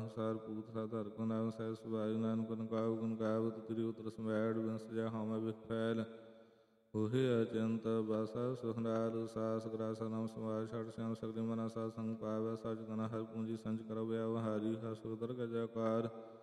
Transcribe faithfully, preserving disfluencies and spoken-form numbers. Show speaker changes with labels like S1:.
S1: ਸਾਰ ਪੂਤ ਸਾਧਰ ਕੋ ਨਾਮ ਸਹਿ ਸੁਭਾਇ ਨਾਨਕ ਗੁਣ ਗਾਵ ਗੁਣ ਗਾਵਤ ਤੇਰੀ ਉਤਰ ਸਮੈੜ ਬਿਨਸ ਜਾ ਹਉਮੈ ਵਿਖ ਫੈਲ ਹੋਹਿ ਅਚੰਤ ਬਾਸਾ ਸੁਖਨਾਰ ਸਾਸ ਗ੍ਰਾਸਾ ਨਾਮ ਸਮਾਜ ਛੜ ਸਿਆਮ ਸਗਲੇ ਮਨਾ ਸਾਧ ਸੰਗ ਪਾਵੈ ਸਚ ਤਨ ਹਰ ਪੂੰਜੀ ਸੰਚ ਕਰੋ ਵਿਆਵਹਾਰੀ ਹਰ ਸੁਖ ਦਰਗਹ ਜੈਕਾਰ